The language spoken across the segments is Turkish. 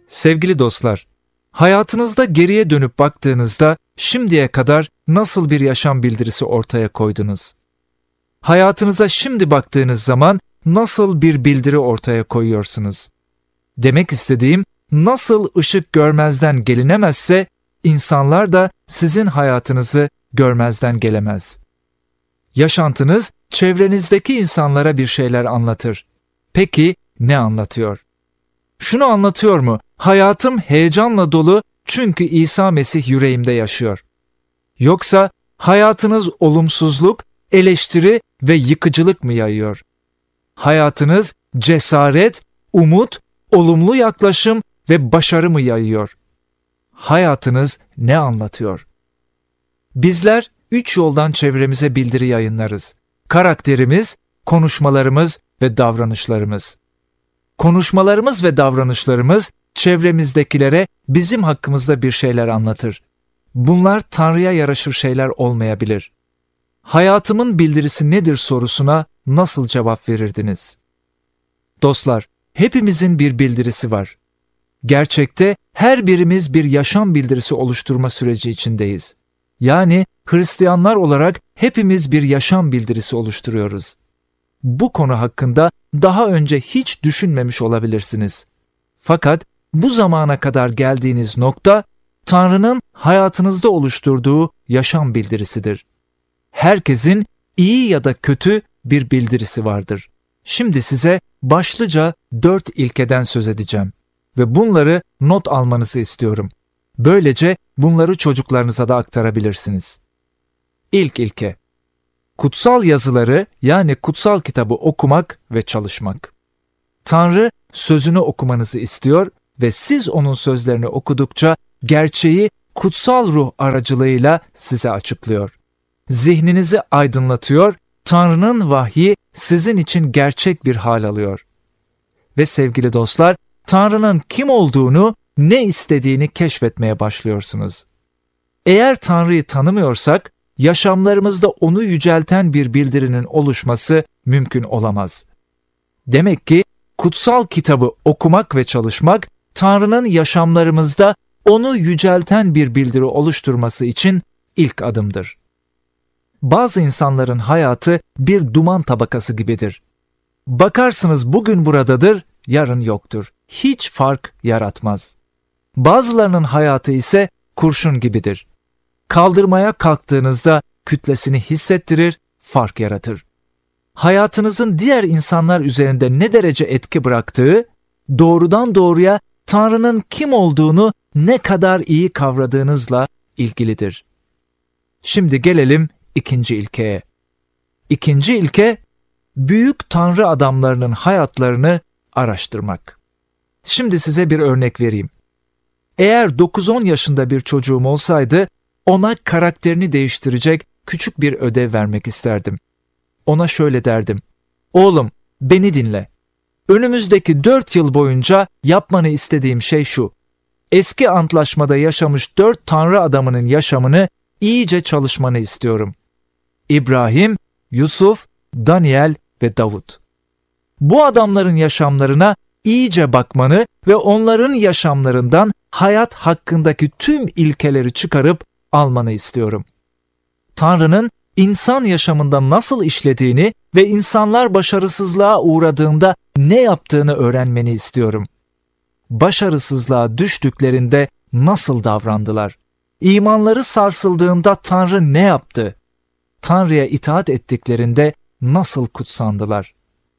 Sevgili dostlar, hayatınızda geriye dönüp baktığınızda şimdiye kadar nasıl bir yaşam bildirisi ortaya koydunuz? Hayatınıza şimdi baktığınız zaman nasıl bir bildiri ortaya koyuyorsunuz? Demek istediğim, nasıl ışık görmezden gelinemezse insanlar da sizin hayatınızı görmezden gelemez. Yaşantınız çevrenizdeki insanlara bir şeyler anlatır. Peki ne anlatıyor? Şunu anlatıyor mu? Hayatım heyecanla dolu çünkü İsa Mesih yüreğimde yaşıyor. Yoksa hayatınız olumsuzluk, eleştiri ve yıkıcılık mı yayıyor? Hayatınız cesaret, umut, olumlu yaklaşım ve başarı mı yayıyor? Hayatınız ne anlatıyor? Bizler 3 yoldan çevremize bildiri yayınlarız. Karakterimiz, konuşmalarımız ve davranışlarımız. Konuşmalarımız ve davranışlarımız çevremizdekilere bizim hakkımızda bir şeyler anlatır. Bunlar Tanrı'ya yaraşır şeyler olmayabilir. Hayatımın bildirisi nedir sorusuna nasıl cevap verirdiniz? Dostlar, hepimizin bir bildirisi var. Gerçekte her birimiz bir yaşam bildirisi oluşturma süreci içindeyiz. Yani Hristiyanlar olarak hepimiz bir yaşam bildirisi oluşturuyoruz. Bu konu hakkında daha önce hiç düşünmemiş olabilirsiniz. Fakat bu zamana kadar geldiğiniz nokta Tanrı'nın hayatınızda oluşturduğu yaşam bildirisidir. Herkesin iyi ya da kötü bir bildirisi vardır. Şimdi size başlıca 4 ilkeden söz edeceğim ve bunları not almanızı istiyorum. Böylece bunları çocuklarınıza da aktarabilirsiniz. İlk ilke: kutsal yazıları yani kutsal kitabı okumak ve çalışmak. Tanrı sözünü okumanızı istiyor ve siz onun sözlerini okudukça gerçeği kutsal ruh aracılığıyla size açıklıyor. Zihninizi aydınlatıyor, Tanrı'nın vahyi sizin için gerçek bir hal alıyor. Ve sevgili dostlar, Tanrı'nın kim olduğunu, ne istediğini keşfetmeye başlıyorsunuz. Eğer Tanrı'yı tanımıyorsak, yaşamlarımızda onu yücelten bir bildirinin oluşması mümkün olamaz. Demek ki kutsal kitabı okumak ve çalışmak, Tanrı'nın yaşamlarımızda onu yücelten bir bildiri oluşturması için ilk adımdır. Bazı insanların hayatı bir duman tabakası gibidir. Bakarsınız bugün buradadır, yarın yoktur. Hiç fark yaratmaz. Bazılarının hayatı ise kurşun gibidir. Kaldırmaya kalktığınızda kütlesini hissettirir, fark yaratır. Hayatınızın diğer insanlar üzerinde ne derece etki bıraktığı, doğrudan doğruya Tanrı'nın kim olduğunu ne kadar iyi kavradığınızla ilgilidir. Şimdi gelelim ikinci ilkeye. İkinci ilke, büyük Tanrı adamlarının hayatlarını araştırmak. Şimdi size bir örnek vereyim. Eğer 9-10 yaşında bir çocuğum olsaydı, ona karakterini değiştirecek küçük bir ödev vermek isterdim. Ona şöyle derdim: oğlum, beni dinle. Önümüzdeki 4 yıl boyunca yapmanı istediğim şey şu: eski antlaşmada yaşamış 4 Tanrı adamının yaşamını iyice çalışmanı istiyorum. İbrahim, Yusuf, Daniel ve Davut. Bu adamların yaşamlarına iyice bakmanı ve onların yaşamlarından hayat hakkındaki tüm ilkeleri çıkarıp almanı istiyorum. Tanrı'nın insan yaşamında nasıl işlediğini ve insanlar başarısızlığa uğradığında ne yaptığını öğrenmeni istiyorum. Başarısızlığa düştüklerinde nasıl davrandılar? İmanları sarsıldığında Tanrı ne yaptı? Tanrı'ya itaat ettiklerinde nasıl kutsandılar?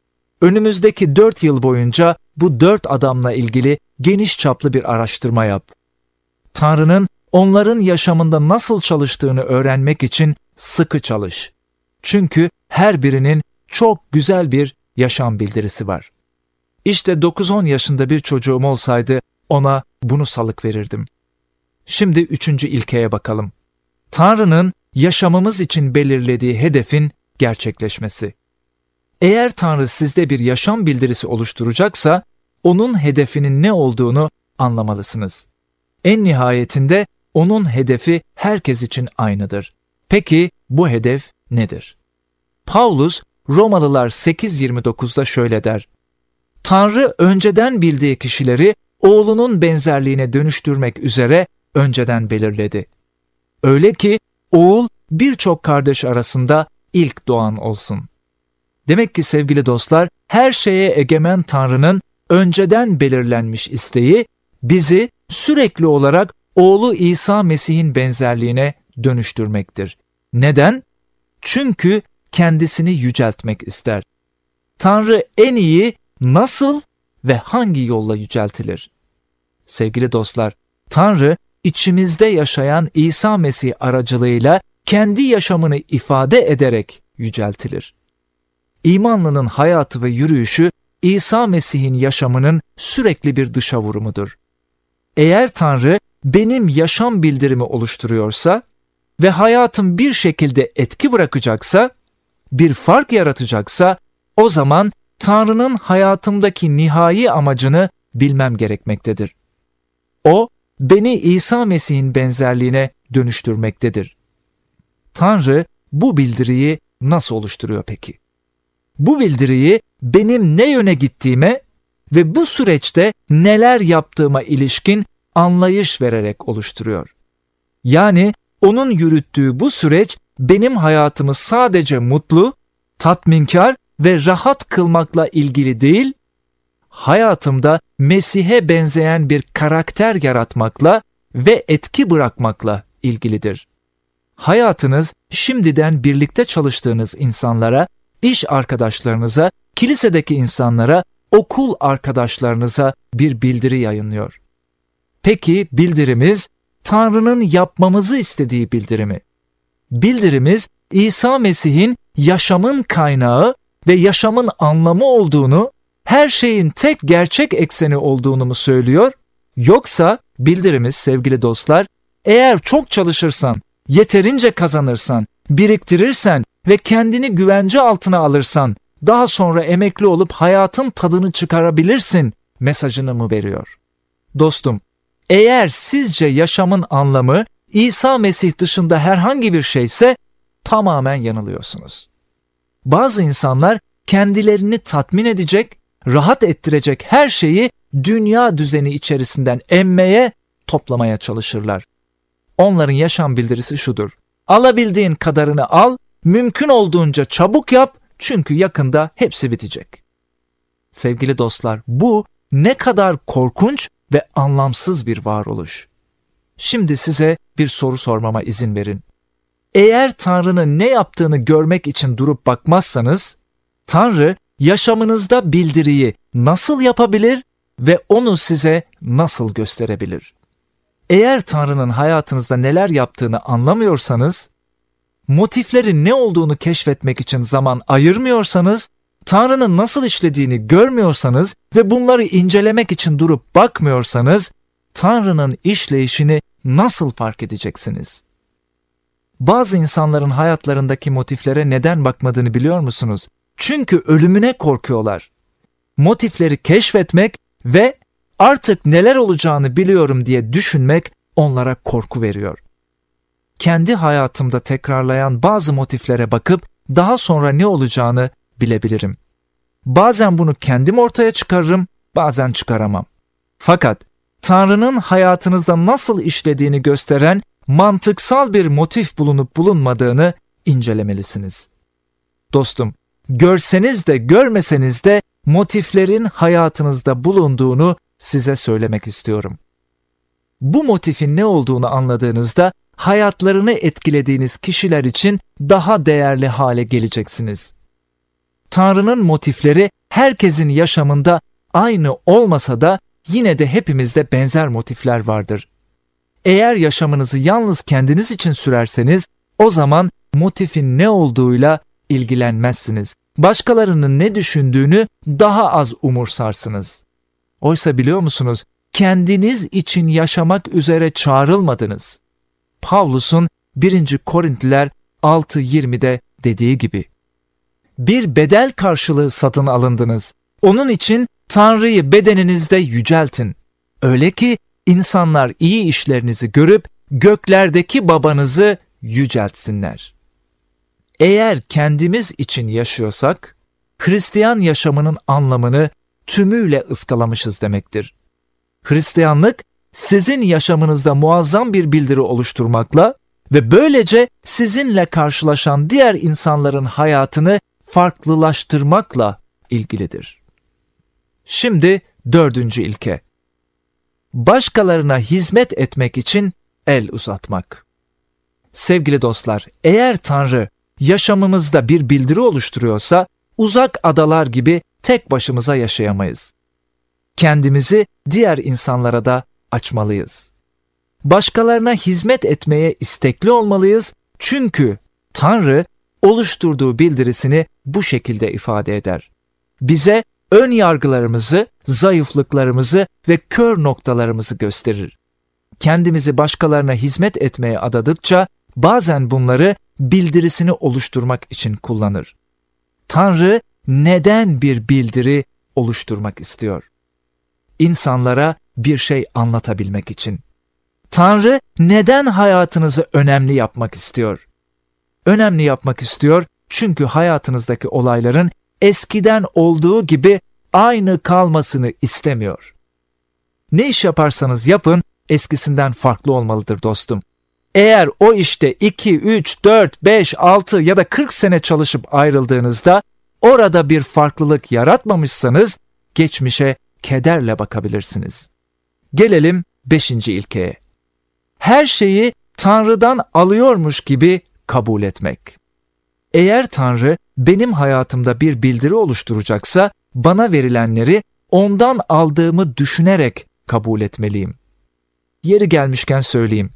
Önümüzdeki 4 yıl boyunca bu 4 adamla ilgili geniş çaplı bir araştırma yap. Tanrı'nın onların yaşamında nasıl çalıştığını öğrenmek için sıkı çalış. Çünkü her birinin çok güzel bir yaşam bildirisi var. İşte 9-10 yaşında bir çocuğum olsaydı ona bunu salık verirdim. Şimdi 3. ilkeye bakalım. Tanrı'nın yaşamımız için belirlediği hedefin gerçekleşmesi. Eğer Tanrı sizde bir yaşam bildirisi oluşturacaksa, onun hedefinin ne olduğunu anlamalısınız. En nihayetinde onun hedefi herkes için aynıdır. Peki bu hedef nedir? Paulus Romalılar 8:29'da şöyle der: Tanrı önceden bildiği kişileri oğlunun benzerliğine dönüştürmek üzere önceden belirledi. Öyle ki oğul birçok kardeş arasında ilk doğan olsun. Demek ki sevgili dostlar, her şeye egemen Tanrı'nın önceden belirlenmiş isteği bizi sürekli olarak oğlu İsa Mesih'in benzerliğine dönüştürmektir. Neden? Çünkü kendisini yüceltmek ister. Tanrı en iyi nasıl ve hangi yolla yüceltilir? Sevgili dostlar, Tanrı içimizde yaşayan İsa Mesih aracılığıyla kendi yaşamını ifade ederek yüceltilir. İmanlının hayatı ve yürüyüşü İsa Mesih'in yaşamının sürekli bir dışa vurumudur. Eğer Tanrı benim yaşam bildirimi oluşturuyorsa ve hayatım bir şekilde etki bırakacaksa, bir fark yaratacaksa, o zaman Tanrı'nın hayatımdaki nihai amacını bilmem gerekmektedir. O, beni İsa Mesih'in benzerliğine dönüştürmektedir. Tanrı bu bildiriyi nasıl oluşturuyor peki? Bu bildiriyi benim ne yöne gittiğime ve bu süreçte neler yaptığıma ilişkin anlayış vererek oluşturuyor. Yani onun yürüttüğü bu süreç benim hayatımı sadece mutlu, tatminkar ve rahat kılmakla ilgili değil, hayatımda Mesih'e benzeyen bir karakter yaratmakla ve etki bırakmakla ilgilidir. Hayatınız şimdiden birlikte çalıştığınız insanlara, iş arkadaşlarınıza, kilisedeki insanlara, okul arkadaşlarınıza bir bildiri yayınlıyor. Peki bildirimiz Tanrı'nın yapmamızı istediği bildiri mi? Bildirimiz İsa Mesih'in yaşamın kaynağı ve yaşamın anlamı olduğunu, her şeyin tek gerçek ekseni olduğunu mu söylüyor? Yoksa bildirimiz sevgili dostlar, eğer çok çalışırsan, yeterince kazanırsan, biriktirirsen ve kendini güvence altına alırsan, daha sonra emekli olup hayatın tadını çıkarabilirsin mesajını mı veriyor? Dostum, eğer sizce yaşamın anlamı İsa Mesih dışında herhangi bir şeyse tamamen yanılıyorsunuz. Bazı insanlar kendilerini tatmin edecek, rahat ettirecek her şeyi dünya düzeni içerisinden emmeye, toplamaya çalışırlar. Onların yaşam bildirisi şudur: alabildiğin kadarını al, mümkün olduğunca çabuk yap, çünkü yakında hepsi bitecek. Sevgili dostlar, bu ne kadar korkunç ve anlamsız bir varoluş. Şimdi size bir soru sormama izin verin. Eğer Tanrı'nın ne yaptığını görmek için durup bakmazsanız, Tanrı yaşamınızda bildiriyi nasıl yapabilir ve onu size nasıl gösterebilir? Eğer Tanrı'nın hayatınızda neler yaptığını anlamıyorsanız, motiflerin ne olduğunu keşfetmek için zaman ayırmıyorsanız, Tanrı'nın nasıl işlediğini görmüyorsanız ve bunları incelemek için durup bakmıyorsanız, Tanrı'nın işleyişini nasıl fark edeceksiniz? Bazı insanların hayatlarındaki motiflere neden bakmadığını biliyor musunuz? Çünkü ölümüne korkuyorlar. Motifleri keşfetmek ve artık neler olacağını biliyorum diye düşünmek onlara korku veriyor. Kendi hayatımda tekrarlayan bazı motiflere bakıp daha sonra ne olacağını bilebilirim. Bazen bunu kendim ortaya çıkarırım, bazen çıkaramam. Fakat Tanrı'nın hayatınızda nasıl işlediğini gösteren mantıksal bir motif bulunup bulunmadığını incelemelisiniz. Dostum, görseniz de görmeseniz de motiflerin hayatınızda bulunduğunu size söylemek istiyorum. Bu motifin ne olduğunu anladığınızda hayatlarını etkilediğiniz kişiler için daha değerli hale geleceksiniz. Tanrı'nın motifleri herkesin yaşamında aynı olmasa da yine de hepimizde benzer motifler vardır. Eğer yaşamınızı yalnız kendiniz için sürerseniz, o zaman motifin ne olduğuyla ilgilenmezsiniz. Başkalarının ne düşündüğünü daha az umursarsınız. Oysa biliyor musunuz, kendiniz için yaşamak üzere çağrılmadınız. Pavlus'un 1. Korintliler 6:20'de dediği gibi. Bir bedel karşılığı satın alındınız. Onun için Tanrı'yı bedeninizde yüceltin. Öyle ki insanlar iyi işlerinizi görüp göklerdeki babanızı yüceltsinler. Eğer kendimiz için yaşıyorsak, Hristiyan yaşamının anlamını tümüyle ıskalamışız demektir. Hristiyanlık sizin yaşamınızda muazzam bir bildiri oluşturmakla ve böylece sizinle karşılaşan diğer insanların hayatını farklılaştırmakla ilgilidir. Şimdi 4. ilke. Başkalarına hizmet etmek için el uzatmak. Sevgili dostlar, eğer Tanrı yaşamımızda bir bildiri oluşturuyorsa, uzak adalar gibi tek başımıza yaşayamayız. Kendimizi diğer insanlara da açmalıyız. Başkalarına hizmet etmeye istekli olmalıyız çünkü Tanrı oluşturduğu bildirisini bu şekilde ifade eder. Bize ön yargılarımızı, zayıflıklarımızı ve kör noktalarımızı gösterir. Kendimizi başkalarına hizmet etmeye adadıkça bazen bunları bildirisini oluşturmak için kullanır. Tanrı neden bir bildiri oluşturmak istiyor? İnsanlara bir şey anlatabilmek için. Tanrı neden hayatınızı önemli yapmak istiyor? Önemli yapmak istiyor çünkü hayatınızdaki olayların eskiden olduğu gibi aynı kalmasını istemiyor. Ne iş yaparsanız yapın, eskisinden farklı olmalıdır dostum. Eğer o işte 2, 3, 4, 5, 6 ya da 40 sene çalışıp ayrıldığınızda orada bir farklılık yaratmamışsanız geçmişe kederle bakabilirsiniz. Gelelim 5. ilkeye. Her şeyi Tanrı'dan alıyormuş gibi kabul etmek. Eğer Tanrı benim hayatımda bir bildiri oluşturacaksa bana verilenleri ondan aldığımı düşünerek kabul etmeliyim. Yeri gelmişken söyleyeyim.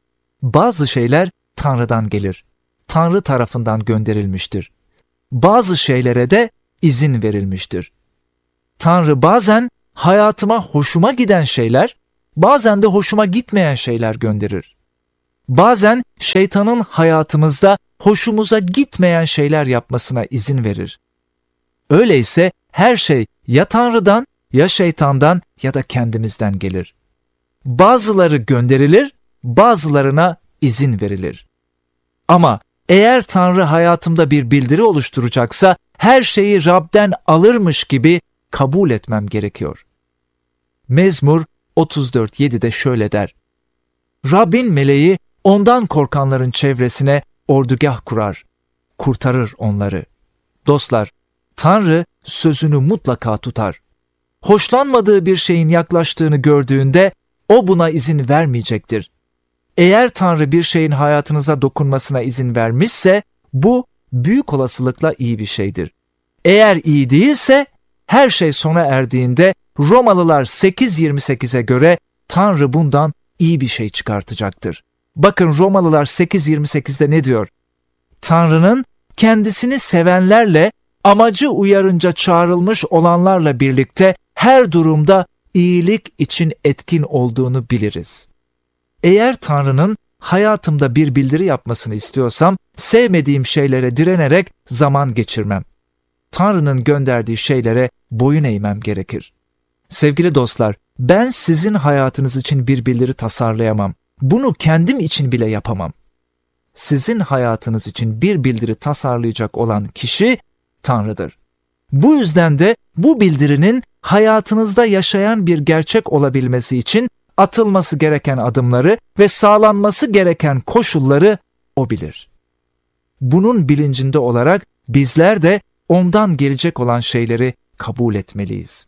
Bazı şeyler Tanrı'dan gelir. Tanrı tarafından gönderilmiştir. Bazı şeylere de izin verilmiştir. Tanrı bazen hayatıma hoşuma giden şeyler, bazen de hoşuma gitmeyen şeyler gönderir. Bazen şeytanın hayatımızda hoşumuza gitmeyen şeyler yapmasına izin verir. Öyleyse her şey ya Tanrı'dan, ya şeytandan ya da kendimizden gelir. Bazıları gönderilir, bazılarına izin verilir. Ama eğer Tanrı hayatımda bir bildiri oluşturacaksa her şeyi Rab'den alırmış gibi kabul etmem gerekiyor. Mezmur 34:7'de şöyle der: Rabbin meleği ondan korkanların çevresine ordugah kurar, kurtarır onları. Dostlar, Tanrı sözünü mutlaka tutar. Hoşlanmadığı bir şeyin yaklaştığını gördüğünde o buna izin vermeyecektir. Eğer Tanrı bir şeyin hayatınıza dokunmasına izin vermişse bu büyük olasılıkla iyi bir şeydir. Eğer iyi değilse her şey sona erdiğinde Romalılar 8:28'e göre Tanrı bundan iyi bir şey çıkartacaktır. Bakın Romalılar 8:28'de ne diyor? Tanrı'nın kendisini sevenlerle amacı uyarınca çağrılmış olanlarla birlikte her durumda iyilik için etkin olduğunu biliriz. Eğer Tanrı'nın hayatımda bir bildiri yapmasını istiyorsam sevmediğim şeylere direnerek zaman geçirmem. Tanrı'nın gönderdiği şeylere boyun eğmem gerekir. Sevgili dostlar, ben sizin hayatınız için bir bildiri tasarlayamam. Bunu kendim için bile yapamam. Sizin hayatınız için bir bildiri tasarlayacak olan kişi Tanrı'dır. Bu yüzden de bu bildirinin hayatınızda yaşayan bir gerçek olabilmesi için atılması gereken adımları ve sağlanması gereken koşulları O bilir. Bunun bilincinde olarak bizler de ondan gelecek olan şeyleri kabul etmeliyiz.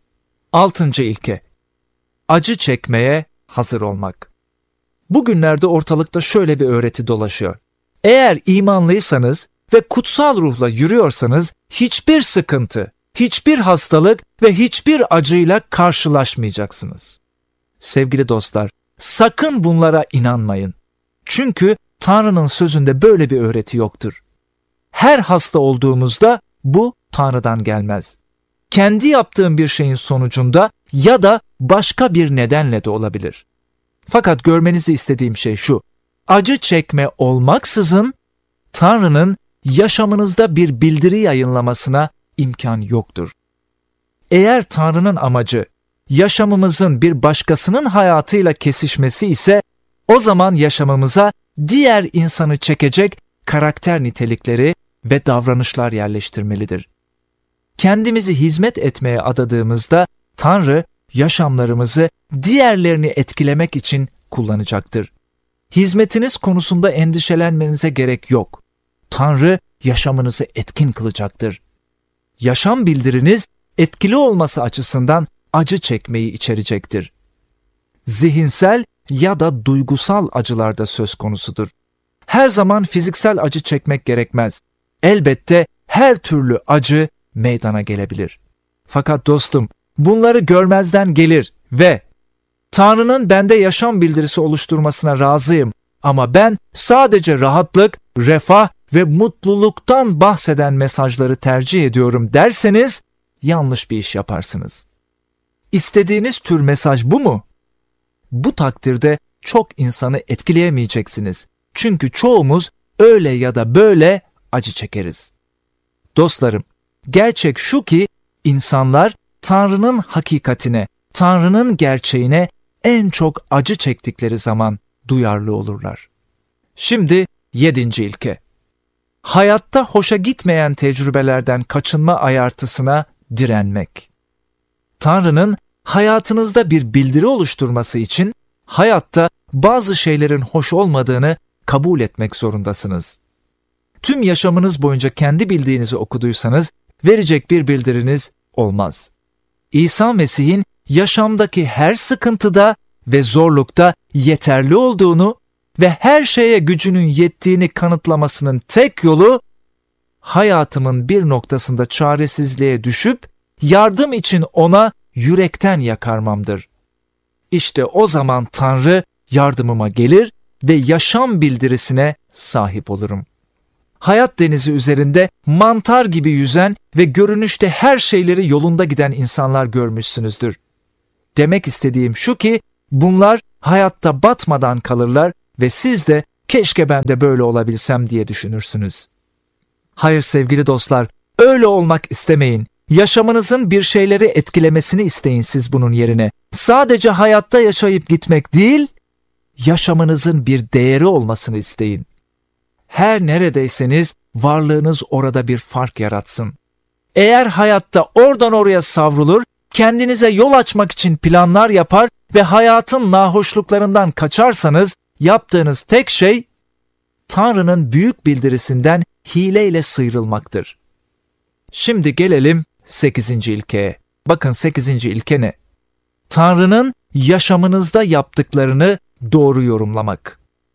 6. ilke. Acı çekmeye hazır olmak. Bugünlerde ortalıkta şöyle bir öğreti dolaşıyor. Eğer imanlıysanız ve kutsal ruhla yürüyorsanız hiçbir sıkıntı, hiçbir hastalık ve hiçbir acıyla karşılaşmayacaksınız. Sevgili dostlar, sakın bunlara inanmayın. Çünkü Tanrı'nın sözünde böyle bir öğreti yoktur. Her hasta olduğumuzda bu Tanrı'dan gelmez. Kendi yaptığım bir şeyin sonucunda ya da başka bir nedenle de olabilir. Fakat görmenizi istediğim şey şu: acı çekme olmaksızın Tanrı'nın yaşamınızda bir bildiri yayınlamasına imkan yoktur. Eğer Tanrı'nın amacı yaşamımızın bir başkasının hayatıyla kesişmesi ise o zaman yaşamımıza diğer insanı çekecek karakter nitelikleri ve davranışlar yerleştirmelidir. Kendimizi hizmet etmeye adadığımızda Tanrı yaşamlarımızı diğerlerini etkilemek için kullanacaktır. Hizmetiniz konusunda endişelenmenize gerek yok. Tanrı yaşamınızı etkin kılacaktır. Yaşam bildiriniz etkili olması açısından acı çekmeyi içerecektir. Zihinsel ya da duygusal acılar da söz konusudur. Her zaman fiziksel acı çekmek gerekmez. Elbette her türlü acı meydana gelebilir. Fakat dostum, bunları görmezden gelir ve Tanrı'nın bende yaşam bildirisi oluşturmasına razıyım ama ben sadece rahatlık, refah ve mutluluktan bahseden mesajları tercih ediyorum derseniz yanlış bir iş yaparsınız. İstediğiniz tür mesaj bu mu? Bu takdirde çok insanı etkileyemeyeceksiniz. Çünkü çoğumuz öyle ya da böyle acı çekeriz. Dostlarım, gerçek şu ki insanlar Tanrı'nın hakikatine, Tanrı'nın gerçeğine en çok acı çektikleri zaman duyarlı olurlar. Şimdi 7. ilke. Hayatta hoşa gitmeyen tecrübelerden kaçınma ayartısına direnmek. Tanrı'nın hayatınızda bir bildiri oluşturması için hayatta bazı şeylerin hoş olmadığını kabul etmek zorundasınız. Tüm yaşamınız boyunca kendi bildiğinizi okuduysanız verecek bir bildiriniz olmaz. İsa Mesih'in yaşamdaki her sıkıntıda ve zorlukta yeterli olduğunu ve her şeye gücünün yettiğini kanıtlamasının tek yolu hayatımın bir noktasında çaresizliğe düşüp yardım için ona yürekten yakarmamdır. İşte o zaman Tanrı yardımıma gelir ve yaşam bildirisine sahip olurum. Hayat denizi üzerinde mantar gibi yüzen ve görünüşte her şeyleri yolunda giden insanlar görmüşsünüzdür. Demek istediğim şu ki bunlar hayatta batmadan kalırlar ve siz de keşke ben de böyle olabilsem diye düşünürsünüz. Hayır sevgili dostlar, öyle olmak istemeyin. Yaşamınızın bir şeyleri etkilemesini isteyin siz bunun yerine. Sadece hayatta yaşayıp gitmek değil, yaşamınızın bir değeri olmasını isteyin. Her neredeyseniz varlığınız orada bir fark yaratsın. Eğer hayatta oradan oraya savrulur, kendinize yol açmak için planlar yapar ve hayatın nahoşluklarından kaçarsanız yaptığınız tek şey Tanrı'nın büyük bildirisinden hileyle sıyrılmaktır. Şimdi gelelim 8. ilkeye. Bakın 8. ilke ne? Tanrı'nın yaşamınızda yaptıklarını doğru yorumlamak.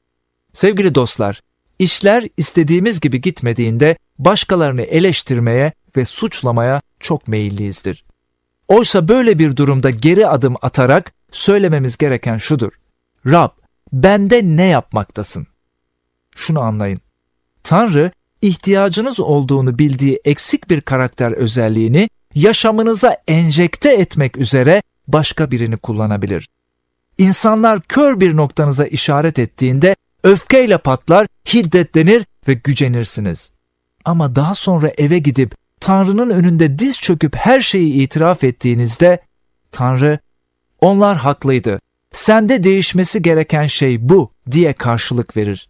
Sevgili dostlar, işler istediğimiz gibi gitmediğinde başkalarını eleştirmeye ve suçlamaya çok meyilliyizdir. Oysa böyle bir durumda geri adım atarak söylememiz gereken şudur: Rab, bende ne yapmaktasın? Şunu anlayın. Tanrı, ihtiyacınız olduğunu bildiği eksik bir karakter özelliğini yaşamınıza enjekte etmek üzere başka birini kullanabilir. İnsanlar kör bir noktanıza işaret ettiğinde öfkeyle patlar, hiddetlenir ve gücenirsiniz. Ama daha sonra eve gidip Tanrı'nın önünde diz çöküp her şeyi itiraf ettiğinizde Tanrı, onlar haklıydı, sende değişmesi gereken şey bu diye karşılık verir.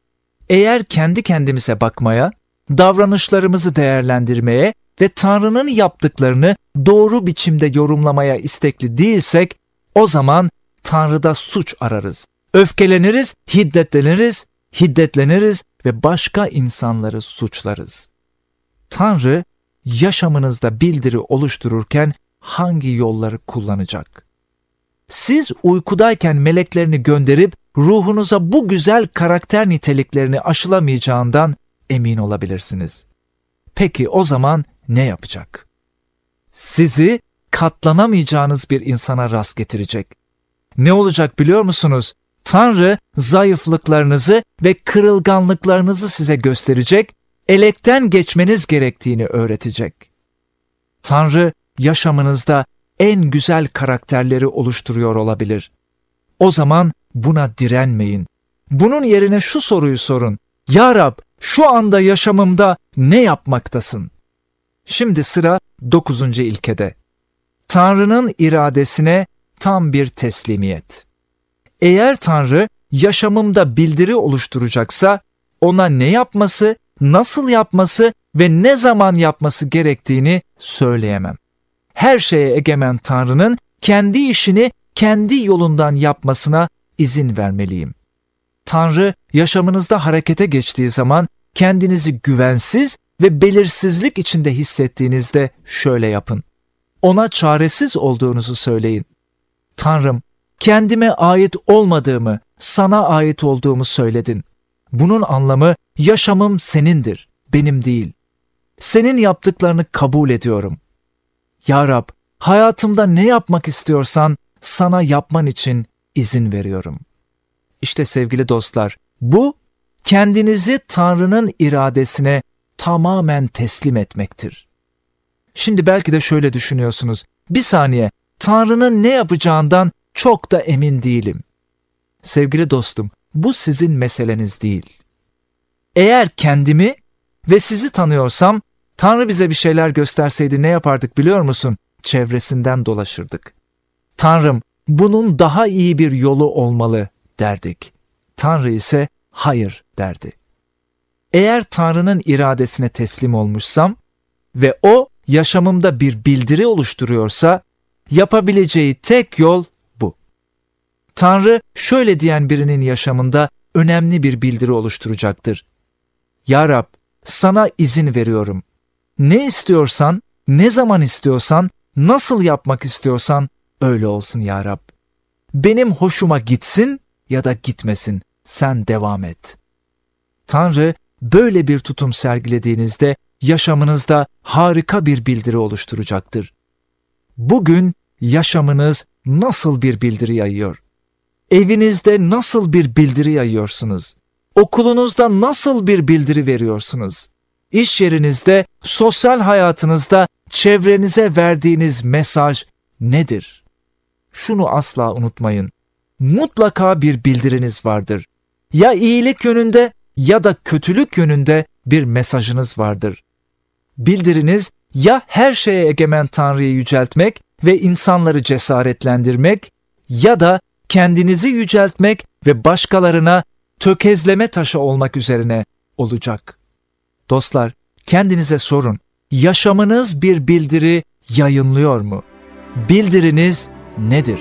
Eğer kendi kendimize bakmaya, davranışlarımızı değerlendirmeye ve Tanrı'nın yaptıklarını doğru biçimde yorumlamaya istekli değilsek, o zaman Tanrı'da suç ararız. Öfkeleniriz, hiddetleniriz ve başka insanları suçlarız. Tanrı, yaşamınızda bildiri oluştururken hangi yolları kullanacak? Siz uykudayken meleklerini gönderip ruhunuza bu güzel karakter niteliklerini aşılamayacağından emin olabilirsiniz. Peki o zaman ne yapacak? Sizi katlanamayacağınız bir insana rast getirecek. Ne olacak biliyor musunuz? Tanrı zayıflıklarınızı ve kırılganlıklarınızı size gösterecek, elekten geçmeniz gerektiğini öğretecek. Tanrı yaşamınızda en güzel karakterleri oluşturuyor olabilir. O zaman buna direnmeyin. Bunun yerine şu soruyu sorun: Ya Rab, şu anda yaşamımda ne yapmaktasın? Şimdi sıra 9. ilkede. Tanrı'nın iradesine tam bir teslimiyet. Eğer Tanrı yaşamımda bildiri oluşturacaksa, ona ne yapması, nasıl yapması ve ne zaman yapması gerektiğini söyleyemem. Her şeye egemen Tanrı'nın kendi işini kendi yolundan yapmasına izin vermeliyim. Tanrı yaşamınızda harekete geçtiği zaman kendinizi güvensiz ve belirsizlik içinde hissettiğinizde şöyle yapın. Ona çaresiz olduğunuzu söyleyin. Tanrım, kendime ait olmadığımı, sana ait olduğumu söyledin. Bunun anlamı yaşamım senindir, benim değil. Senin yaptıklarını kabul ediyorum. Ya Rab, hayatımda ne yapmak istiyorsan sana yapman için izin veriyorum. İşte sevgili dostlar, bu kendinizi Tanrı'nın iradesine tamamen teslim etmektir. Şimdi belki de şöyle düşünüyorsunuz. Bir saniye, Tanrı'nın ne yapacağından çok da emin değilim. Sevgili dostum, bu sizin meseleniz değil. Eğer kendimi ve sizi tanıyorsam, Tanrı bize bir şeyler gösterseydi ne yapardık biliyor musun? Çevresinden dolaşırdık. Tanrım, bunun daha iyi bir yolu olmalı derdik. Tanrı ise hayır derdi. Eğer Tanrı'nın iradesine teslim olmuşsam ve o yaşamımda bir bildiri oluşturuyorsa, yapabileceği tek yol bu. Tanrı şöyle diyen birinin yaşamında önemli bir bildiri oluşturacaktır. Ya Rab, sana izin veriyorum. Ne istiyorsan, ne zaman istiyorsan, nasıl yapmak istiyorsan öyle olsun ya Rab. Benim hoşuma gitsin ya da gitmesin, sen devam et. Tanrı böyle bir tutum sergilediğinizde yaşamınızda harika bir bildiri oluşturacaktır. Bugün yaşamınız nasıl bir bildiri yayıyor? Evinizde nasıl bir bildiri yayıyorsunuz? Okulunuzda nasıl bir bildiri veriyorsunuz? İş yerinizde, sosyal hayatınızda çevrenize verdiğiniz mesaj nedir? Şunu asla unutmayın. Mutlaka bir bildiriniz vardır. Ya iyilik yönünde ya da kötülük yönünde bir mesajınız vardır. Bildiriniz ya her şeye egemen Tanrı'yı yüceltmek ve insanları cesaretlendirmek ya da kendinizi yüceltmek ve başkalarına tökezleme taşı olmak üzerine olacak. Dostlar, kendinize sorun. Yaşamınız bir bildiri yayınlıyor mu? Bildiriniz nedir?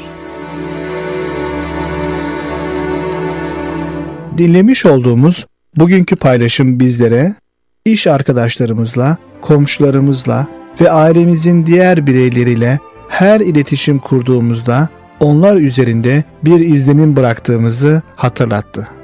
Dinlemiş olduğumuz bugünkü paylaşım bizlere, iş arkadaşlarımızla, komşularımızla ve ailemizin diğer bireyleriyle her iletişim kurduğumuzda onlar üzerinde bir izlenim bıraktığımızı hatırlattı.